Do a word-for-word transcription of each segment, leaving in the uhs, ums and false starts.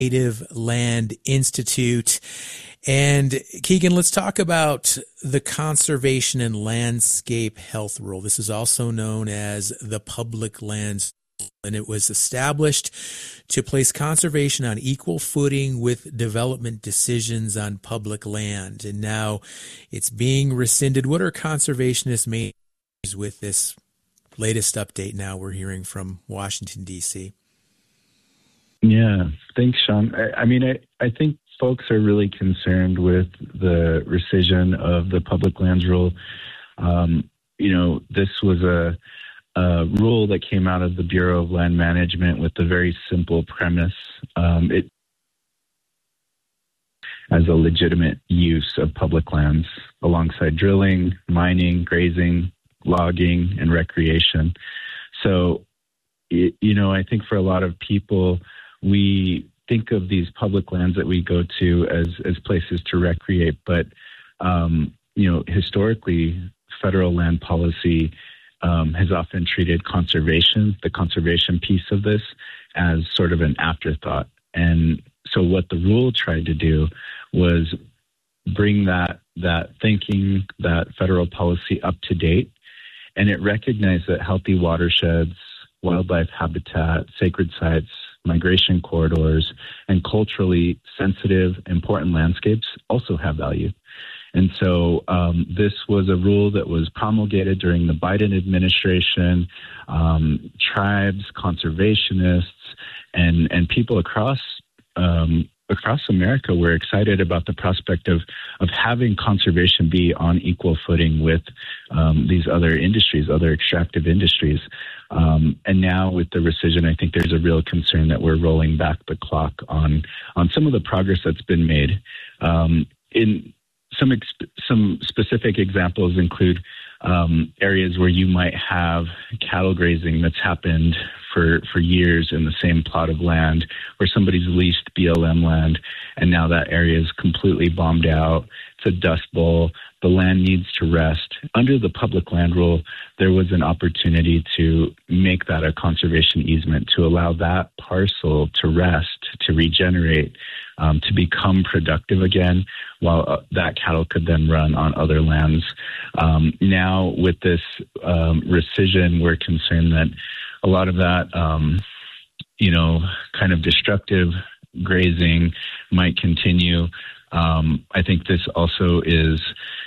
Native Land Institute. And Keegan, let's talk about the Conservation and Landscape Health Rule. This is also known as the Public Lands, and it was established to place conservation on equal footing with development decisions on public land. And now it's being rescinded. What are conservationists' main issues with this latest update now we're hearing from Washington, D C? Yeah, thanks, Sean. I, I mean, I, I think folks are really concerned with the rescission of the public lands rule. Um, you know, this was a, a rule that came out of the Bureau of Land Management with a very simple premise. Um, it as a legitimate use of public lands alongside drilling, mining, grazing, logging, and recreation. So, it, you know, I think for a lot of people, we think of these public lands that we go to as, as places to recreate, but, um, you know, historically, federal land policy um, has often treated conservation, the conservation piece of this, as sort of an afterthought. And so what the rule tried to do was bring that, that thinking, that federal policy up to date, and it recognized that healthy watersheds, wildlife habitat, sacred sites, migration corridors, and culturally sensitive, important landscapes also have value. And so um, this was a rule that was promulgated during the Biden administration. Um, tribes, conservationists, and, and people across um, across America were excited about the prospect of, of having conservation be on equal footing with um, these other industries, other extractive industries. Um, and now with the rescission, I think there's a real concern that we're rolling back the clock on on some of the progress that's been made. Um, in some ex- some specific examples include um, areas where you might have cattle grazing that's happened for, for years in the same plot of land, where somebody's leased B L M land, and now that area is completely bombed out. It's a dust bowl. The land needs to rest. Under the public land rule, there was an opportunity to make that a conservation easement, to allow that parcel to rest, to regenerate, um, to become productive again, while uh, that cattle could then run on other lands. Um, now, with this um, rescission, we're concerned that a lot of that, um, you know, kind of destructive grazing might continue. Um, I think this also is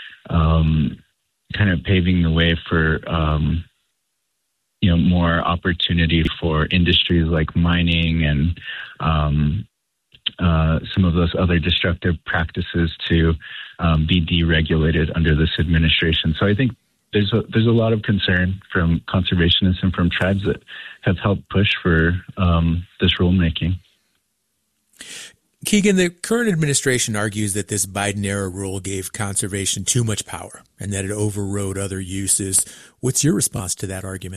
um, kind of paving the way for, um, you know, more opportunity for industries like mining and um, uh, some of those other destructive practices to um, be deregulated under this administration. So I think there's a, there's a lot of concern from conservationists and from tribes that have helped push for um, this rulemaking. Keegan, the current administration argues that this Biden-era rule gave conservation too much power and that it overrode other uses. What's your response to that argument?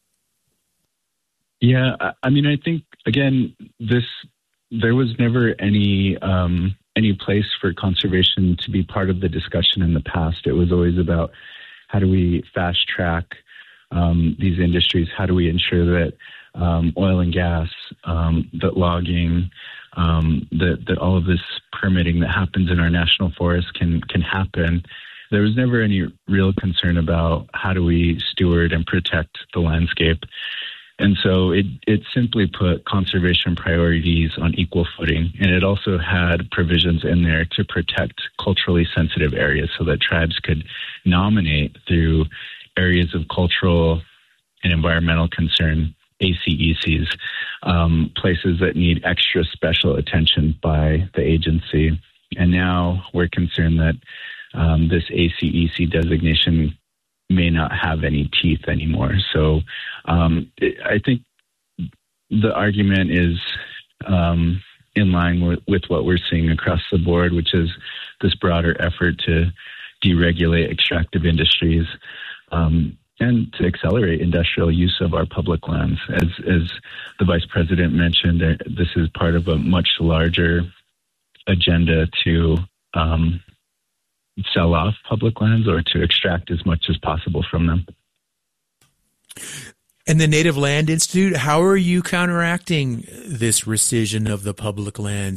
Yeah, I mean, I think, again, this there was never any um, any place for conservation to be part of the discussion in the past. It was always about how do we fast track um, these industries? How do we ensure that um, oil and gas, um, that logging, um, that, that all of this permitting that happens in our national forests can, can happen? There was never any real concern about how do we steward and protect the landscape. And so it, it simply put conservation priorities on equal footing. And it also had provisions in there to protect culturally sensitive areas so that tribes could nominate through areas of cultural and environmental concern, A C E Cs, um, places that need extra special attention by the agency. And now we're concerned that um, this A C E C designation may not have any teeth anymore. So um, it, I think the argument is um, in line with, with what we're seeing across the board, which is this broader effort to deregulate extractive industries um, and to accelerate industrial use of our public lands. As, as the Vice President mentioned, this is part of a much larger agenda to um, sell off public lands or to extract as much as possible from them. And the Native Land Institute, how are you counteracting this rescission of the public lands